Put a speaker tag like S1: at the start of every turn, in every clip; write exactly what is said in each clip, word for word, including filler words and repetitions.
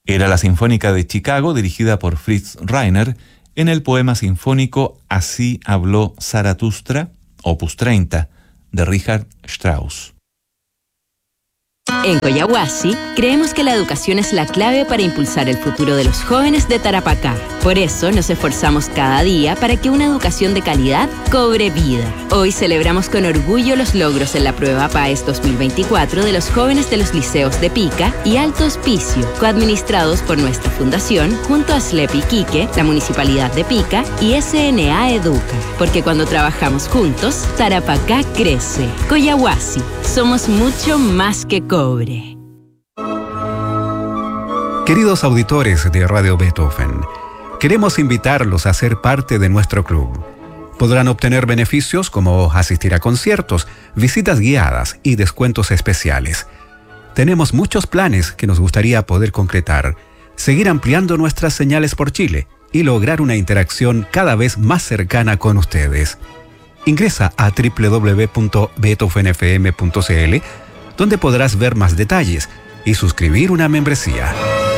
S1: Era la Sinfónica de Chicago, dirigida por Fritz Reiner, en el poema sinfónico Así habló Zaratustra, opus treinta, de Richard Strauss.
S2: En Coyahuasi, creemos que la educación es la clave para impulsar el futuro de los jóvenes de Tarapacá. Por eso nos esforzamos cada día para que una educación de calidad cobre vida. Hoy celebramos con orgullo los logros en la prueba PAES dos mil veinticuatro de los jóvenes de los liceos de Pica y Alto Hospicio, coadministrados por nuestra fundación junto a S L E P Iquique, la Municipalidad de Pica y S N A Educa. Porque cuando trabajamos juntos, Tarapacá crece. Coyahuasi, somos mucho más que cobre.
S3: Queridos auditores de Radio Beethoven, queremos invitarlos a ser parte de nuestro club. Podrán obtener beneficios como asistir a conciertos, visitas guiadas y descuentos especiales. Tenemos muchos planes que nos gustaría poder concretar, seguir ampliando nuestras señales por Chile y lograr una interacción cada vez más cercana con ustedes. Ingresa a doble u doble u doble u punto beethoven f m punto c l, donde podrás ver más detalles y suscribir una membresía.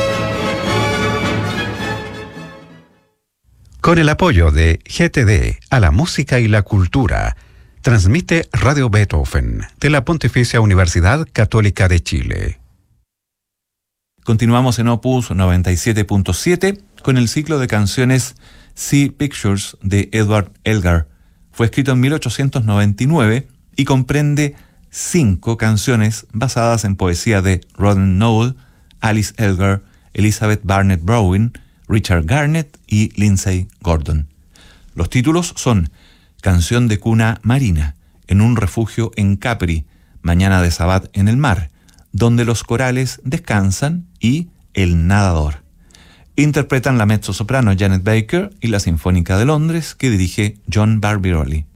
S3: Con el apoyo de G T D a la música y la cultura, transmite Radio Beethoven de la Pontificia Universidad Católica de Chile.
S1: Continuamos en Opus noventa y siete punto siete con el ciclo de canciones Sea Pictures de Edward Elgar. Fue escrito en mil ochocientos noventa y nueve y comprende cinco canciones basadas en poesía de Rodden Noel, Alice Elgar, Elizabeth Barnett Browning, Richard Garnett y Lindsay Gordon. Los títulos son Canción de cuna marina, En un refugio en Capri, Mañana de Sabbat en el mar, Donde los corales descansan y El nadador. Interpretan la mezzosoprano Janet Baker y la Sinfónica de Londres, que dirige John Barbirolli.